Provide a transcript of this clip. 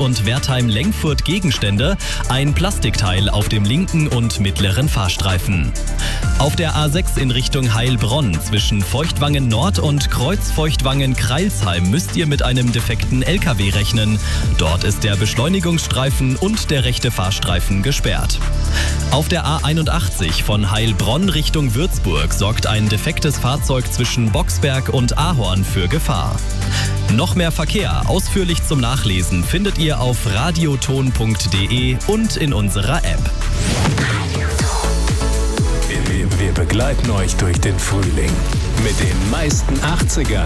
und Wertheim-Lengfurt Gegenstände, ein Plastikteil auf dem linken und mittleren Fahrstreifen. Auf der A6 in Richtung Heilbronn zwischen Feuchtwangen Nord und Kreuzfeuchtwangen-Kreilsheim müsst ihr mit einem defekten LKW rechnen. Dort ist der Beschleunigungsstreifen und der rechte Fahrstreifen gesperrt. Auf der A81 von Heilbronn Richtung Würzburg sorgt ein defektes Fahrzeug zwischen Boxberg und Ahorn für Gefahr. Noch mehr Verkehr, ausführlich zum Nachlesen, findet ihr auf radioton.de und in unserer App. Wir begleiten euch durch den Frühling mit den meisten 80ern